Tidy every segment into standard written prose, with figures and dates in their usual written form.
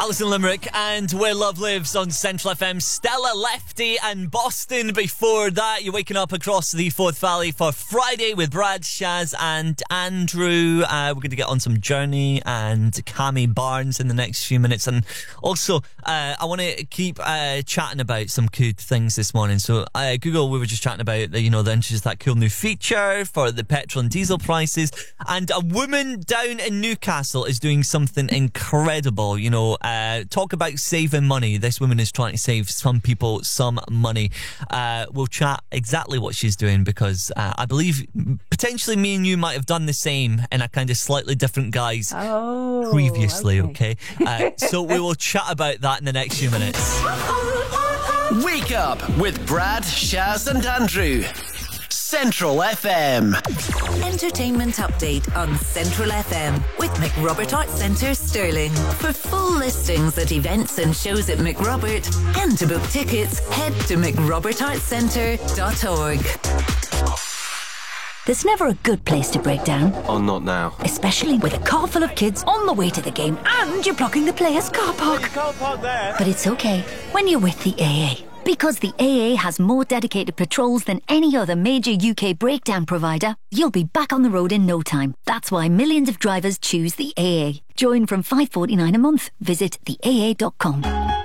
Alison Limerick and Where Love Lives on Central FM. Stella, Lefty and Boston. Before that, you're waking up across the Forth Valley for Friday with Brad, Shaz and Andrew. We're going to get on some Journey and Cammy Barnes in the next few minutes. And also, I want to keep chatting about some good things this morning. So, Google, we were just chatting about, the introduce that cool new feature for the petrol and diesel prices. And a woman down in Newcastle is doing something incredible. Talk about saving money. This woman is trying to save some people some money. We'll chat exactly what she's doing because I believe potentially me and you might have done the same in a kind of slightly different guise previously, okay? So we will chat about that in the next few minutes. Wake up with Brad, Shaz and Andrew. Central FM. Entertainment update on Central FM with McRobert Arts Centre Stirling. For full listings at events and shows at McRobert and to book tickets, head to mcrobertartscentre.org. There's never a good place to break down. Oh, not now. Especially with a car full of kids on the way to the game and you're blocking the players' car park. You can't park there. But it's okay when you're with the AA. Because the AA has more dedicated patrols than any other major UK breakdown provider, you'll be back on the road in no time. That's why millions of drivers choose the AA. Join from $5.49 a month. Visit theaa.com.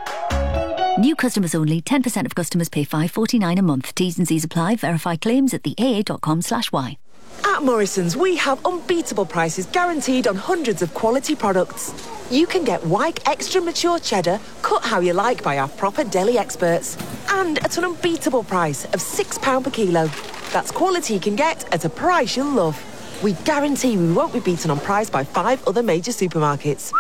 New customers only. 10% of customers pay $5.49 a month. T's and C's apply. Verify claims at theaa.com/y. At Morrison's, we have unbeatable prices guaranteed on hundreds of quality products. You can get Wyke Extra Mature Cheddar, cut how you like by our proper deli experts. And at an unbeatable price of £6 per kilo. That's quality you can get at a price you'll love. We guarantee we won't be beaten on price by 5 other major supermarkets.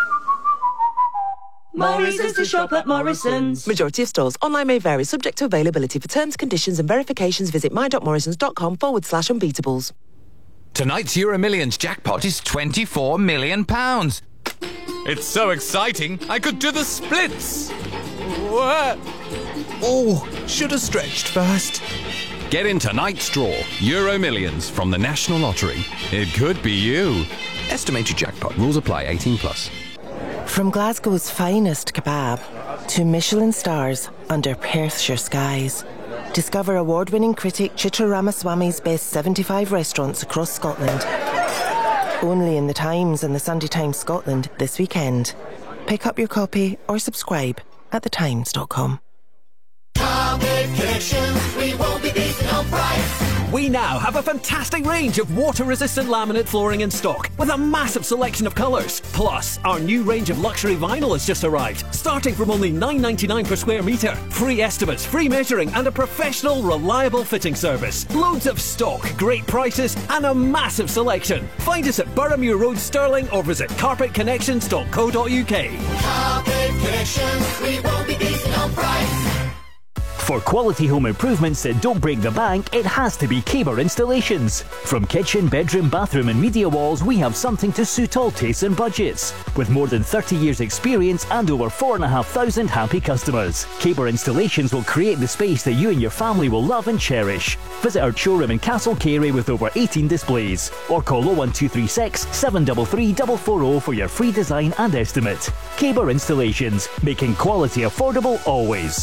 More reasons to shop at Morrison's. Majority of stores. Online may vary, subject to availability. For terms, conditions and verifications, visit my.morrisons.com/unbeatables. Tonight's Euro Millions jackpot is £24 million. It's so exciting, I could do the splits. What? Oh, should have stretched first. Get in tonight's draw, Euro Millions from the National Lottery. It could be you. Estimated jackpot. Rules apply. 18+. From Glasgow's finest kebab to Michelin stars under Perthshire skies. Discover award-winning critic Chitra Ramaswamy's best 75 restaurants across Scotland. Only in the Times and the Sunday Times Scotland this weekend. Pick up your copy or subscribe at thetimes.com. Carpet Connections, we won't be beaten on price. We now have a fantastic range of water-resistant laminate flooring in stock with a massive selection of colours. Plus, our new range of luxury vinyl has just arrived, starting from only $9.99 per square metre. Free estimates, free measuring and a professional, reliable fitting service. Loads of stock, great prices and a massive selection. Find us at Boroughmuir Road, Stirling or visit carpetconnections.co.uk. Carpet Connections, we won't be beaten on price. For quality home improvements that don't break the bank, it has to be Caber Installations. From kitchen, bedroom, bathroom and media walls, we have something to suit all tastes and budgets. With more than 30 years experience and over 4,500 happy customers, Caber Installations will create the space that you and your family will love and cherish. Visit our showroom in Castle Carey with over 18 displays or call 01236 733 440 for your free design and estimate. Caber Installations, making quality affordable always.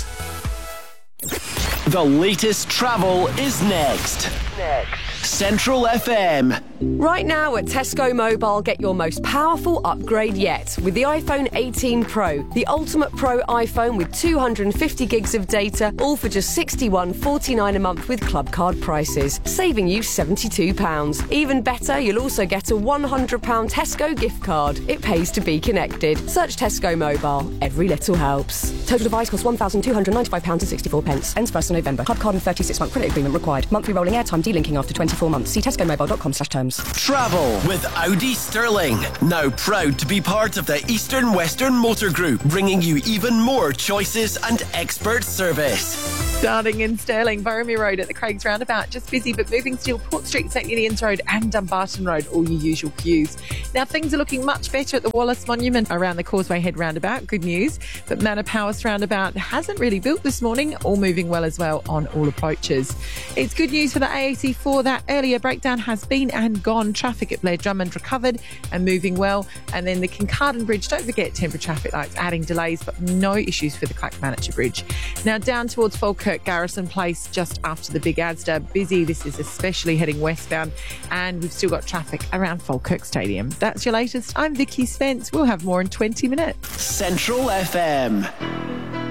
The latest travel is next. Central FM. Right now at Tesco Mobile, get your most powerful upgrade yet with the iPhone 18 Pro, the ultimate Pro iPhone with 250 gigs of data, all for just $61.49 a month with club card prices, saving you £72. Even better, you'll also get a £100 Tesco gift card. It pays to be connected. Search Tesco Mobile. Every little helps. Total device costs £1,295.64. Ends 1st of November. Club card and 36-month credit agreement required. Monthly rolling airtime delinking after 24 months. See tescomobile.com/terms. Travel with Audi Stirling. Now proud to be part of the Eastern Western Motor Group, bringing you even more choices and expert service. Starting in Stirling, Boromir Road at the Craigs Roundabout, just busy but moving still. Port Street, St Ninians Road and Dumbarton Road, all your usual queues. Now, things are looking much better at the Wallace Monument around the Causeway Head Roundabout. Good news. But Manor Powis Roundabout hasn't really built this morning, all moving well as well on all approaches. It's good news for the AAC4. That earlier breakdown has been and gone. Traffic at Blair Drummond recovered and moving well. And then the Kincardine Bridge, don't forget temporary traffic lights adding delays, but no issues for the Clackmannanshire Bridge. Now, down towards Falkirk, Garrison Place just after the big Asda. Busy. This is especially heading westbound, and we've still got traffic around Falkirk Stadium. That's your latest. I'm Vicky Spence. We'll have more in 20 minutes. Central FM.